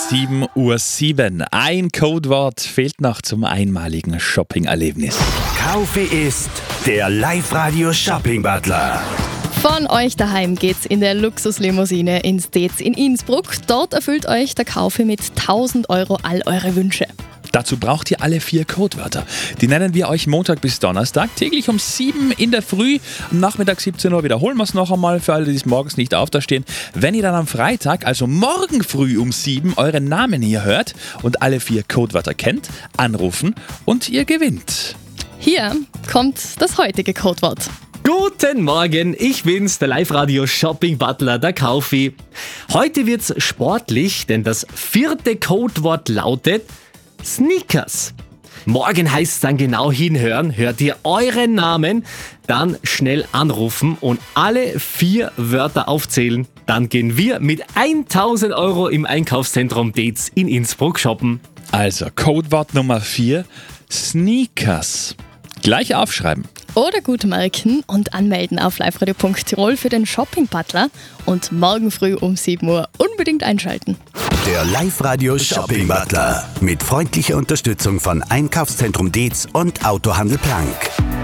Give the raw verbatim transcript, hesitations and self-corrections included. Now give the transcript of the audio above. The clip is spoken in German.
sieben Uhr sieben. Ein Codewort fehlt noch zum einmaligen Shopping-Erlebnis. Kaufe ist der Live-Radio-Shopping-Butler. Von euch daheim geht's in der Luxuslimousine ins Dez in Innsbruck. Dort erfüllt euch der Kaufe mit tausend Euro all eure Wünsche. Dazu braucht ihr alle vier Codewörter. Die nennen wir euch Montag bis Donnerstag, täglich um sieben in der Früh. Am Nachmittag siebzehn Uhr wiederholen wir es noch einmal für alle, die es morgens nicht aufstehen. Wenn ihr dann am Freitag, also morgen früh um sieben, euren Namen hier hört und alle vier Codewörter kennt, anrufen und ihr gewinnt. Hier kommt das heutige Codewort. Guten Morgen, ich bin's, der Live-Radio-Shopping-Butler, der Kaufi. Heute wird's sportlich, denn das vierte Codewort lautet Sneakers. Morgen heißt es dann genau hinhören, hört ihr euren Namen, dann schnell anrufen und alle vier Wörter aufzählen. Dann gehen wir mit tausend Euro im Einkaufszentrum Dez in Innsbruck shoppen. Also Codewort Nummer vier, Sneakers. Gleich aufschreiben. Oder gut merken und anmelden auf liveradio punkt tirol für den Shopping-Butler und morgen früh um sieben Uhr unbedingt einschalten. Der Live-Radio-Shopping-Butler mit freundlicher Unterstützung von Einkaufszentrum Dez und Autohandel Plank.